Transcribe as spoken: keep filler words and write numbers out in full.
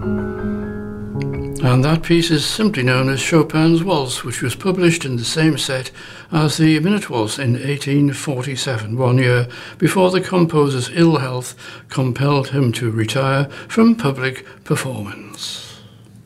And that piece is simply known as Chopin's Waltz, which was published in the same set as the Minute Waltz in eighteen forty-seven, one year before the composer's ill health compelled him to retire from public performance.